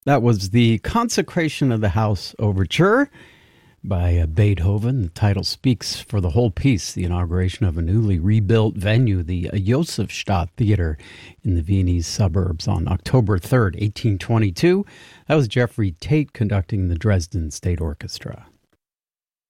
That was the Consecration of the House Overture by Beethoven. The title speaks for the whole piece, the inauguration of a newly rebuilt venue, the Josefstadt Theater in the Viennese suburbs on October 3rd, 1822. That was Jeffrey Tate conducting the Dresden State Orchestra.